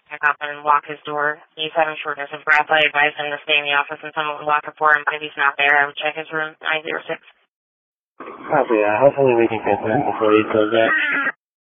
pick up and lock his door. He's having shortness of breath. I advised him to stay in the office and someone would lock it for him. If he's not there, I would check his room, 906. Copy, hopefully we can get that before he goes out.